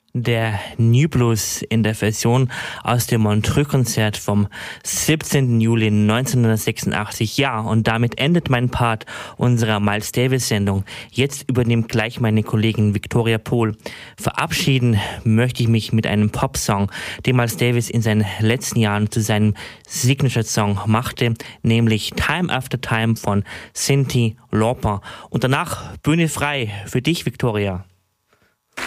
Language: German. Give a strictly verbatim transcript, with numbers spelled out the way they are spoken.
Der New Blues in der Version aus dem Montreux-Konzert vom siebzehnten Juli neunzehnhundertsechsundachtzig. Ja, und damit endet mein Part unserer Miles Davis-Sendung. Jetzt übernimmt gleich meine Kollegin Victoria Pohl. Verabschieden möchte ich mich mit einem Popsong, den Miles Davis in seinen letzten Jahren zu seinem Signature-Song machte, nämlich Time After Time von Cyndi Lauper. Und danach Bühne frei für dich, Victoria.